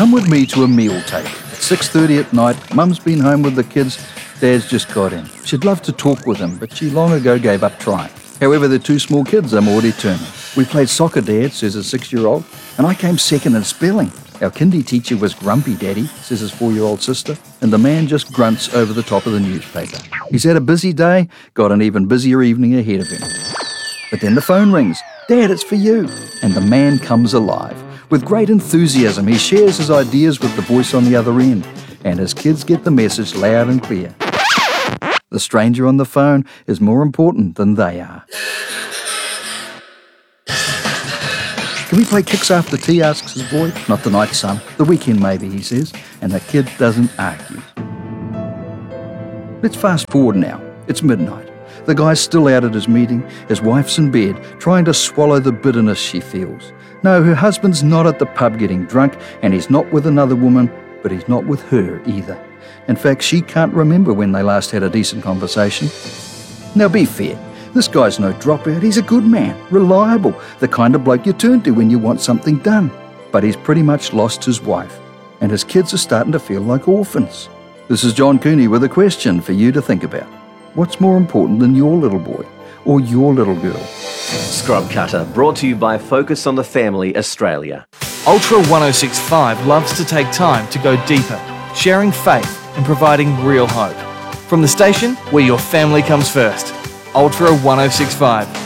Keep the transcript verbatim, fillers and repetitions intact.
Come with me to a meal table. At six thirty at night, Mum's been home with the kids, Dad's just got in. She'd love to talk with him, but she long ago gave up trying. However, the two small kids are more determined. We played soccer, Dad, says his six-year-old, and I came second in spelling. Our kindy teacher was grumpy, Daddy, says his four-year-old sister, and the man just grunts over the top of the newspaper. He's had a busy day, got an even busier evening ahead of him. But then the phone rings. Dad, it's for you. And the man comes alive. With great enthusiasm, he shares his ideas with the voice on the other end, and his kids get the message loud and clear. The stranger on the phone is more important than they are. Can we play kicks after tea, asks his boy. Not tonight, son. The weekend maybe, he says, and the kid doesn't argue. Let's fast forward now. It's midnight. The guy's still out at his meeting, his wife's in bed, trying to swallow the bitterness she feels. No, her husband's not at the pub getting drunk, and he's not with another woman, but he's not with her either. In fact, she can't remember when they last had a decent conversation. Now be fair, this guy's no dropout, he's a good man, reliable, the kind of bloke you turn to when you want something done. But he's pretty much lost his wife, and his kids are starting to feel like orphans. This is John Cooney with a question for you to think about. What's more important than your little boy or your little girl? Scrub Cutter, brought to you by Focus on the Family Australia. Ultra one oh six point five loves to take time to go deeper, sharing faith and providing real hope. From the station where your family comes first, Ultra one oh six point five.